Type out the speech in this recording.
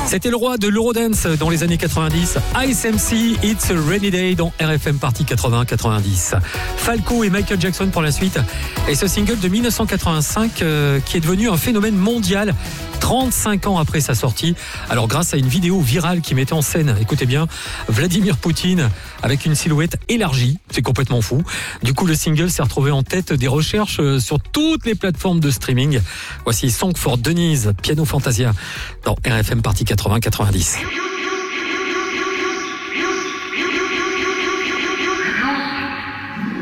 C'était le roi de l'Eurodance dans les années 90. Ice MC, It's a Rainy Day dans RFM Party 80-90. Falco et Michael Jackson pour la suite. Et ce single de 1985 qui est devenu un phénomène mondial 35 ans après sa sortie. Alors grâce à une vidéo virale qui mettait en scène, écoutez bien, Vladimir Poutine avec une silhouette élargie. C'est complètement fou. Du coup, le single s'est retrouvé en tête des recherches sur toutes les plateformes de streaming. Voici Song for Denise, Piano Fantasia dans RFM Party 80-90.